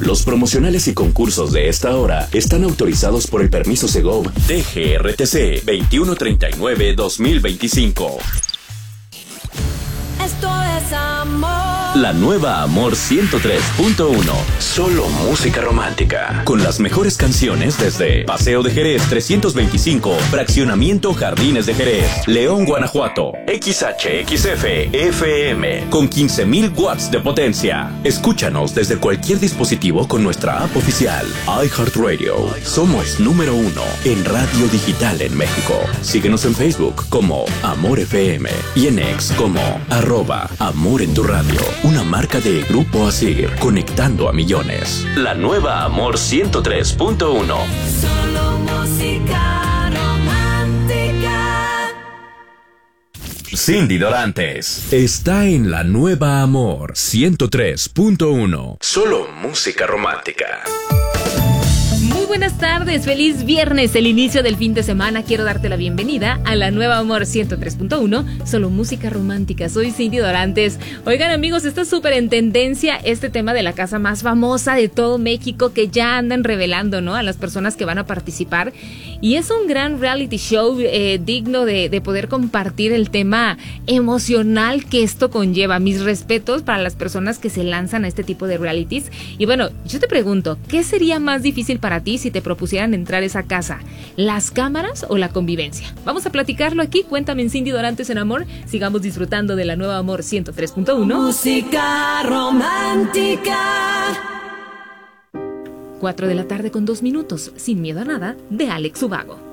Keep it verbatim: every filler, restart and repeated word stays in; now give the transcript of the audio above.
Los promocionales y concursos de esta hora están autorizados por el permiso Segov D G R T C veintiuno treinta y nueve dos mil veinticinco. Esto es amor. La nueva Amor ciento tres punto uno. Solo música romántica. Con las mejores canciones desde Paseo de Jerez trescientos veinticinco, Fraccionamiento Jardines de Jerez, León, Guanajuato. X H X F F M con quince mil watts de potencia. Escúchanos desde cualquier dispositivo con nuestra app oficial. iHeartRadio. Somos número uno en radio digital en México. Síguenos en Facebook como Amor F M y en X como arroba Amor en tu radio. Una marca de Grupo Asir, conectando a millones. La nueva Amor ciento tres punto uno. Solo música romántica. Cindy Dorantes está en la nueva Amor ciento tres punto uno. Solo música romántica. Muy buenas tardes, feliz viernes, el inicio del fin de semana. Quiero darte la bienvenida a la nueva Amor ciento tres punto uno, solo música romántica. Soy Cindy Dorantes. Oigan amigos, está súper en tendencia este tema de la casa más famosa de todo México, que ya andan revelando, ¿no?, a las personas que van a participar. Y es un gran reality show eh, digno de, de poder compartir el tema emocional que esto conlleva. Mis respetos para las personas que se lanzan a este tipo de realities. Y bueno, yo te pregunto, ¿qué sería más difícil para ti si te propusieran entrar a esa casa? ¿Las cámaras o la convivencia? Vamos a platicarlo aquí. Cuéntame en Cindy Dorantes en Amor. Sigamos disfrutando de la nueva Amor ciento tres punto uno. Música romántica. cuatro de la tarde con dos minutos. Sin miedo a nada, de Alex Ubago.